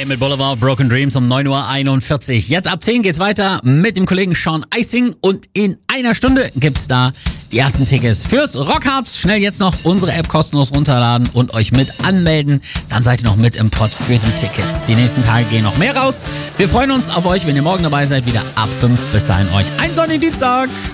mit Boulevard of Broken Dreams um 9:41 Uhr. Jetzt ab 10 geht's weiter mit dem Kollegen Sean Icing und in einer Stunde gibt's da die ersten Tickets fürs Rockharz. Schnell jetzt noch unsere App kostenlos runterladen und euch mit anmelden. Dann seid ihr noch mit im Pott für die Tickets. Die nächsten Tage gehen noch mehr raus. Wir freuen uns auf euch, wenn ihr morgen dabei seid, wieder ab 5. Bis dahin euch einen sonnigen Dienstag.